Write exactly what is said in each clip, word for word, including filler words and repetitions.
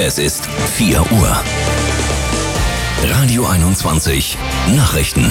Es ist vier Uhr. Radio einundzwanzig Nachrichten.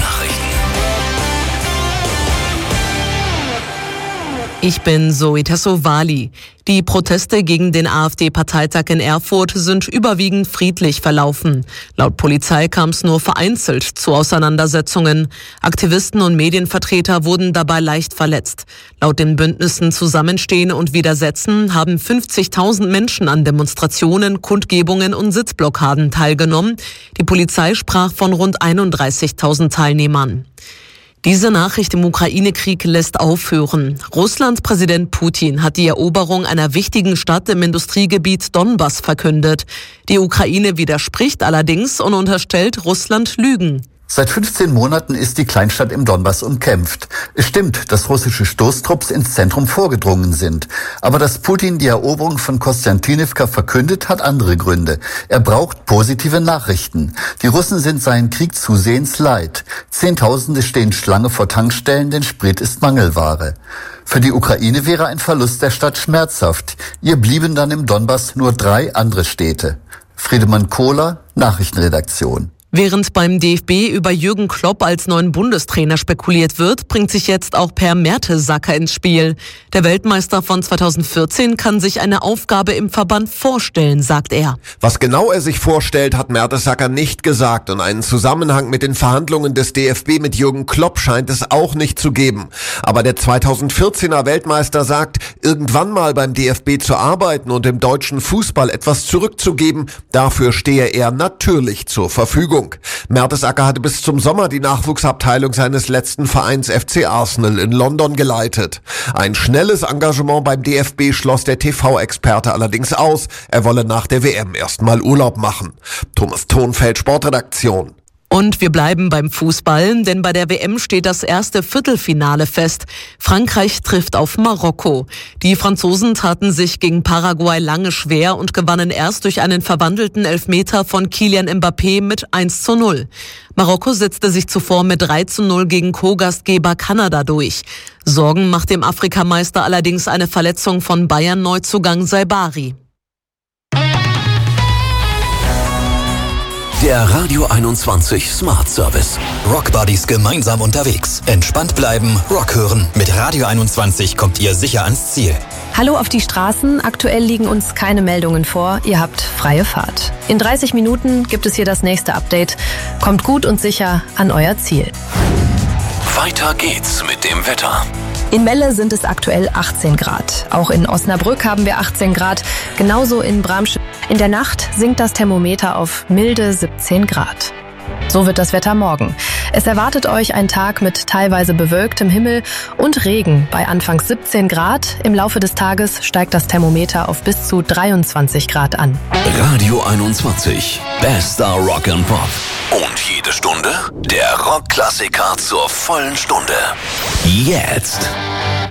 Ich bin Zoe Tassovali. Die Proteste gegen den AfD-Parteitag in Erfurt sind überwiegend friedlich verlaufen. Laut Polizei kam es nur vereinzelt zu Auseinandersetzungen. Aktivisten und Medienvertreter wurden dabei leicht verletzt. Laut den Bündnissen Zusammenstehen und Widersetzen haben fünfzigtausend Menschen an Demonstrationen, Kundgebungen und Sitzblockaden teilgenommen. Die Polizei sprach von rund einunddreißigtausend Teilnehmern. Diese Nachricht im Ukraine-Krieg lässt aufhören. Russlands Präsident Putin hat die Eroberung einer wichtigen Stadt im Industriegebiet Donbass verkündet. Die Ukraine widerspricht allerdings und unterstellt Russland Lügen. Seit fünfzehn Monaten ist die Kleinstadt im Donbass umkämpft. Es stimmt, dass russische Stoßtrupps ins Zentrum vorgedrungen sind. Aber dass Putin die Eroberung von Kostjantinivka verkündet, hat andere Gründe. Er braucht positive Nachrichten. Die Russen sind seinen Krieg zusehends leid. Zehntausende stehen Schlange vor Tankstellen, denn Sprit ist Mangelware. Für die Ukraine wäre ein Verlust der Stadt schmerzhaft. Ihr blieben dann im Donbass nur drei andere Städte. Friedemann Kohler, Nachrichtenredaktion. Während beim D F B über Jürgen Klopp als neuen Bundestrainer spekuliert wird, bringt sich jetzt auch Per Mertesacker ins Spiel. Der Weltmeister von zweitausendvierzehn kann sich eine Aufgabe im Verband vorstellen, sagt er. Was genau er sich vorstellt, hat Mertesacker nicht gesagt und einen Zusammenhang mit den Verhandlungen des D F B mit Jürgen Klopp scheint es auch nicht zu geben. Aber der zweitausendvierzehner Weltmeister sagt, irgendwann mal beim D F B zu arbeiten und dem deutschen Fußball etwas zurückzugeben, dafür stehe er natürlich zur Verfügung. Mertesacker hatte bis zum Sommer die Nachwuchsabteilung seines letzten Vereins F C Arsenal in London geleitet. Ein schnelles Engagement beim D F B schloss der T V-Experte allerdings aus. Er wolle nach der W M erstmal Urlaub machen. Thomas Thonfeld, Sportredaktion. Und wir bleiben beim Fußball, denn bei der W M steht das erste Viertelfinale fest. Frankreich trifft auf Marokko. Die Franzosen taten sich gegen Paraguay lange schwer und gewannen erst durch einen verwandelten Elfmeter von Kylian Mbappé mit eins zu null. Marokko setzte sich zuvor mit drei zu null gegen Co-Gastgeber Kanada durch. Sorgen macht dem Afrikameister allerdings eine Verletzung von Bayern-Neuzugang Saibari. Der Radio einundzwanzig Smart Service. Rockbuddies gemeinsam unterwegs. Entspannt bleiben, Rock hören. Mit Radio einundzwanzig kommt ihr sicher ans Ziel. Hallo auf die Straßen. Aktuell liegen uns keine Meldungen vor. Ihr habt freie Fahrt. In dreißig Minuten gibt es hier das nächste Update. Kommt gut und sicher an euer Ziel. Weiter geht's mit dem Wetter. In Melle sind es aktuell achtzehn Grad. Auch in Osnabrück haben wir achtzehn Grad. Genauso in Bramsch. In der Nacht sinkt das Thermometer auf milde siebzehn Grad. So wird das Wetter morgen. Es erwartet euch ein Tag mit teilweise bewölktem Himmel und Regen bei anfangs siebzehn Grad. Im Laufe des Tages steigt das Thermometer auf bis zu dreiundzwanzig Grad an. Radio einundzwanzig. Bester Rock and Pop. Und jede Stunde der Rockklassiker zur vollen Stunde. Jetzt.